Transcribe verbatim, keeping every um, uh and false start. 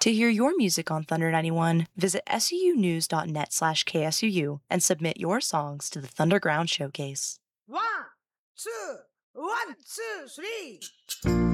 To hear your music on Thunder ninety-one, visit sunews.net slash KSUU and submit your songs to the Thunderground Showcase. One, two, one, two, three.